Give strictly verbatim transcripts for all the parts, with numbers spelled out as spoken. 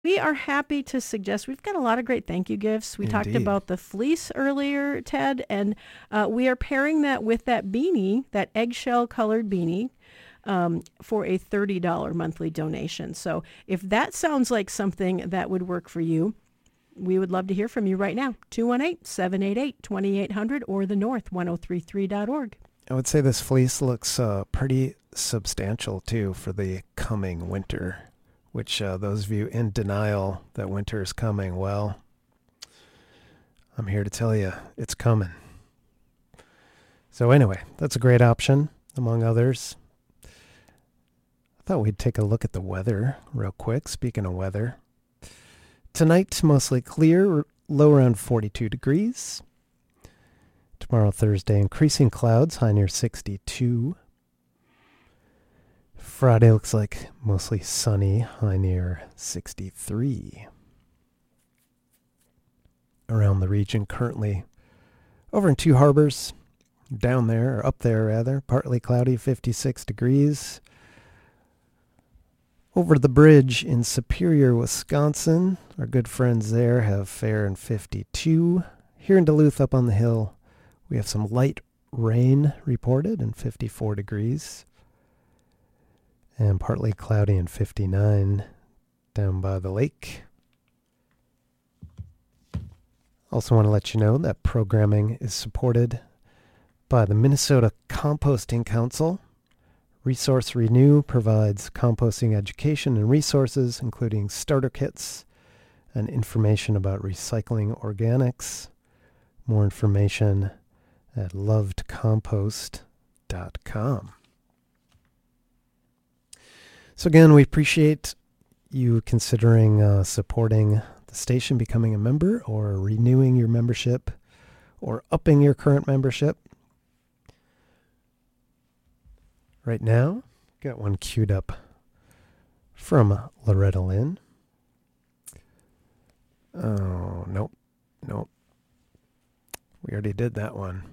We are happy to suggest we've got a lot of great thank you gifts. We talked Indeed. about the fleece earlier, Ted, and uh, we are pairing that with that beanie, that eggshell colored beanie, um, for a thirty dollars monthly donation. So if that sounds like something that would work for you, we would love to hear from you right now. two one eight, seven eight eight, two eight zero zero or the north ten thirty-three dot org. I would say this fleece looks uh, pretty substantial, too, for the coming winter, which uh, those of you in denial that winter is coming, well, I'm here to tell you it's coming. So anyway, that's a great option, among others. I thought we'd take a look at the weather real quick. Speaking of weather, tonight, mostly clear, low around forty-two degrees. Tomorrow, Thursday, increasing clouds, high near sixty-two. Friday looks like mostly sunny, high near sixty-three. Around the region currently, over in Two Harbors, down there, or up there rather, partly cloudy, fifty-six degrees. Over the bridge in Superior, Wisconsin, our good friends there have fair and fifty-two. Here in Duluth up on the hill, we have some light rain reported and fifty-four degrees. And partly cloudy and fifty-nine down by the lake. Also want to let you know that programming is supported by the Minnesota Composting Council. Resource Renew provides composting education and resources, including starter kits and information about recycling organics. More information at loved compost dot com. So again, we appreciate you considering uh, supporting the station, becoming a member, or renewing your membership, or upping your current membership. Right now, got one queued up from Loretta Lynn. Oh, nope, nope. We already did that one.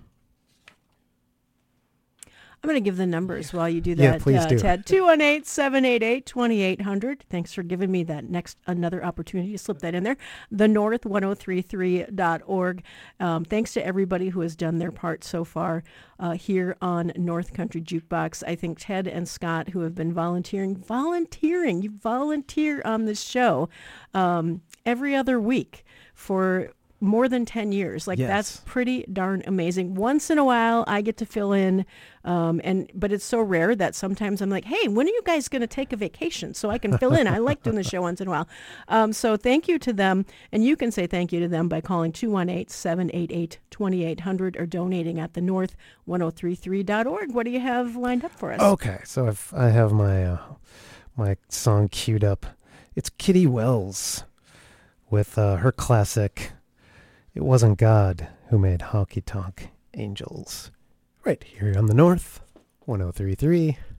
I'm going to give the numbers while you do that, Yeah, please uh, do. Ted. two one eight, seven eight eight, two eight zero zero. Thanks for giving me that next another opportunity to slip that in there. the north ten thirty-three dot org. Um, thanks to everybody who has done their part so far uh, here on North Country Jukebox. I think Ted and Scott, who have been volunteering, volunteering, you volunteer on this show um, every other week for more than ten years. Like, Yes. that's pretty darn amazing. Once in a while, I get to fill in, um, and but it's so rare that sometimes I'm like, hey, when are you guys going to take a vacation so I can fill in? I like doing the show once in a while. Um, so thank you to them, and you can say thank you to them by calling two one eight, seven eight eight, two eight zero zero or donating at the north ten thirty-three dot org. What do you have lined up for us? Okay, so if I have my uh, my song queued up, it's Kitty Wells with uh, her classic "It Wasn't God Who Made Honky Tonk Angels," right here on the North ten thirty-three